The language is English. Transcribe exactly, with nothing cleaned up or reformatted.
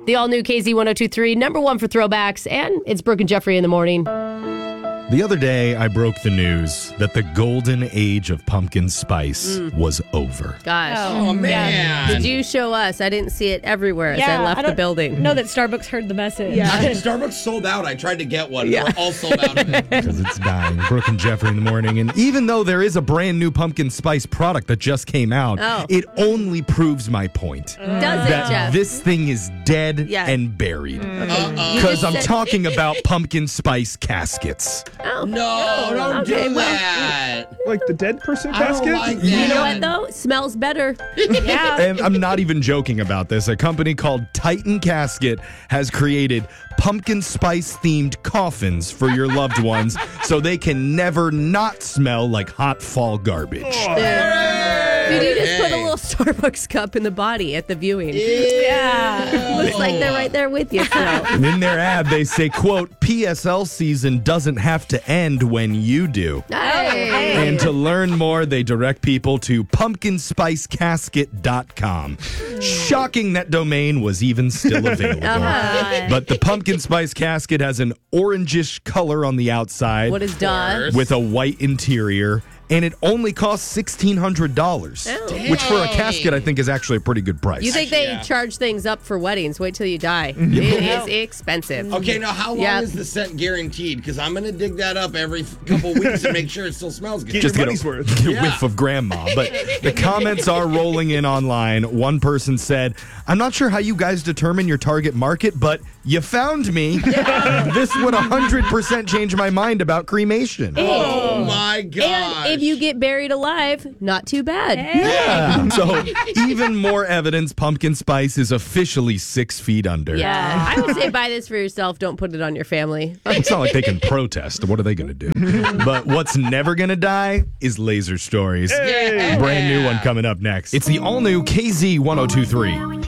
The all-new K Z ten twenty-three, number one for throwbacks, and it's Brooke and Jeffrey in the morning. The other day, I broke the news that the golden age of pumpkin spice mm. was over. Gosh. Oh, man. Did you show us? I didn't see it everywhere yeah, as I left I the building. know that Starbucks heard the message. Yeah. Starbucks sold out. I tried to get one. Yeah. They were all sold out of it. Because it's dying. Brooke and Jeffrey in the morning. And even though there is a brand new pumpkin spice product that just came out, oh. it only proves my point. Uh, Does it, that Jeff? This thing is dead yeah. and buried. Uh-oh. Because I'm said- talking about pumpkin spice caskets. Oh. No, don't Okay, do well- that. Like the dead person I don't casket? like that. You know what, though? It smells better. Yeah. And I'm not even joking about this. A company called Titan Casket has created pumpkin spice themed coffins for your loved ones so they can never not smell like hot fall garbage. Dude, you just put a little Starbucks cup in the body at the viewing. Yeah. Looks like they're right there with you. So. And in their ad, they say, quote, P S L season doesn't have to end when you do. Hey. And to learn more, they direct people to pumpkin spice casket dot com. Shocking that domain was even still available. Uh-huh. But the pumpkin spice casket has an orangish color on the outside What is done? with a white interior. And it only costs sixteen hundred dollars, Oh. which for a casket, I think, is actually a pretty good price. You think they Yeah. charge things up for weddings? Wait till you die. It is expensive. Okay, now how long Yep. is the scent guaranteed? Because I'm going to dig that up every f- couple weeks and make sure it still smells good. Get Just your get money's a, worth. get a Yeah. whiff of grandma. But the comments are rolling in online. One person said, I'm not sure how you guys determine your target market, but you found me. This would one hundred percent change my mind about cremation. Oh, my gosh. And if you get buried alive, not too bad. Yeah. So even more evidence pumpkin spice is officially six feet under. Yeah, I would say buy this for yourself. Don't put it on your family. It's not like they can protest. What are they going to do? But what's never going to die is laser stories. Yeah. Brand new one coming up next. It's the all-new K Z ten twenty-three.